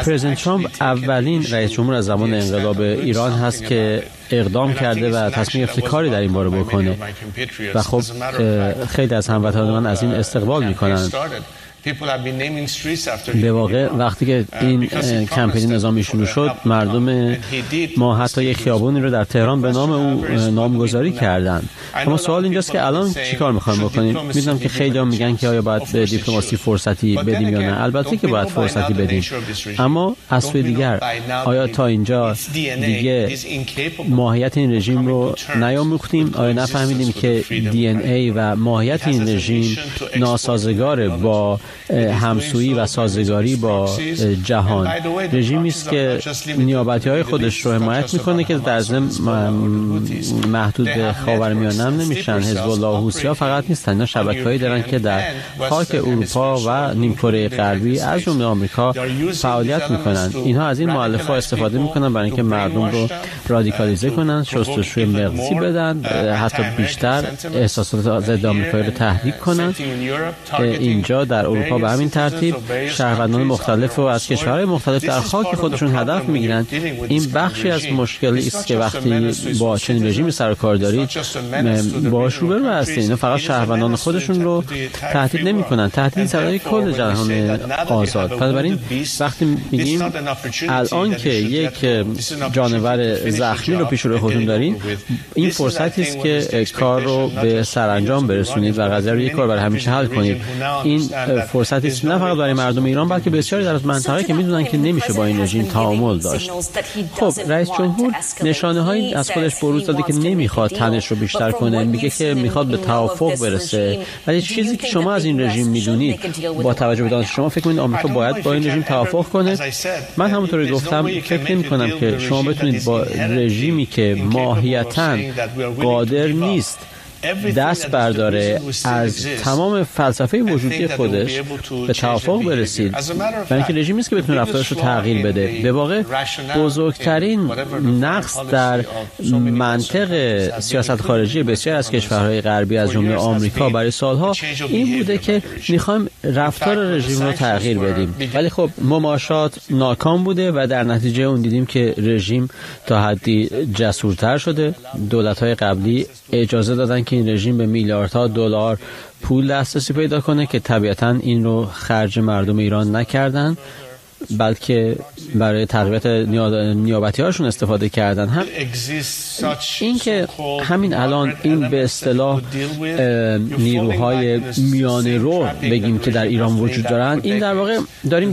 پرزیدنت ترامپ اولین رئیس جمهور از زمان انقلاب ایران هست که اقدام کرده و تصمیم گرفته کاری در این باره بکنه و خب خیلی از هموطنان من از این استقبال میکنند. به واقع وقتی که این کمپین نظامی شروع شد، مردم ما حتی یک خیابونی رو در تهران به نام او نامگذاری کردند. اما سوال اینجاست که الان چیکار می‌خوایم بکنیم؟ می‌دونم که خیلی‌ها میگن که آیا باید به دیپلماسی فرصتی بدیم یا نه. البته که باید فرصتی بدیم، اما از سوی دیگر آیا تا اینجا دیگه ماهیت این رژیم رو نیاموختیم؟ آیا نفهمیدیم که دی ان ای و ماهیت این رژیم ناسازگار با همسویی و سازگاری با جهان؟ رژیمی است که نیابتی‌های خودش رو حمایت میکنه که در ضمن محدود به خاورمیانه نمیشن. حزب الله و حوثی‌ها فقط نیستن، اینا شبکه‌ای دارن که در خاک اروپا و نیمکره غربی از جمله آمریکا فعالیت میکنن. اینها از این مؤلفه‌ها استفاده میکنن برای اینکه مردم رو رادیکالیزه کنن، شستشوی مغزی بدن، حتی بیشتر احساسات ضد آمریکایی رو تحریک کنن. اینجا در اروپا به همین ترتیب شهروندان مختلف و از کشورهای مختلف در خاک خودشون هدف میگیرن. این بخشی از مشکلی است که وقتی با چنین رژیمی سر و کار دارید باهاش روبرو هستید. اینا فقط شهروندان خودشون رو تهدید نمیکنن، تهدید سرای کل جهان آزاد. بنابراین وقتی میگیم الان که یک جانور زخمی رو پیش روی خودتون دارین، این فرصتی است که کار رو به سرانجام برسونید و قضیه رو یک کار برای همیشه حل کنید. این فرصتی است نه فقط برای مردم ایران بلکه بسیاری در منطقه که میدونن که نمیشه با این رژیم تعامل داشت. خب رئیس جمهور نشانه‌هایی از خودش بروز داده که نمیخواد تنش رو بیشتر کنه، میگه که میخواد به توافق برسه. ولی چیزی که شما از این رژیم میدونید، با توجه به دانش شما فکر کنید آمریکا باید با این رژیم توافق کنه؟ من همونطوری گفتم فکر نمی‌کنم که شما بتونید با رژیمی که ماهیتاً قادر نیست دست برداره از تمام فلسفه وجودی خودش به توافق برسید، برای اینکه رژیمی است که بتونه رفتارش رو تغییر بده. به واقع بزرگترین نقص در منطق سیاست خارجی بسیار از کشورهای غربی از جمله آمریکا برای سالها این بوده که میخوایم رفتار رژیم رو تغییر بدیم، ولی خب مماشات ناکام بوده و در نتیجه اون دیدیم که رژیم تا حدی جسورتر شده. دولت‌های قبلی اجازه دادن که این رژیم به میلیاردها دلار پول دسترسی پیدا کنه که طبیعتاً این رو خرج مردم ایران نکردن، بلکه برای تقویت نیابتی‌هاشون استفاده کردن. هم این که همین الان این به اصطلاح نیروهای میانه رو بگیم که در ایران وجود دارن، این در واقع داریم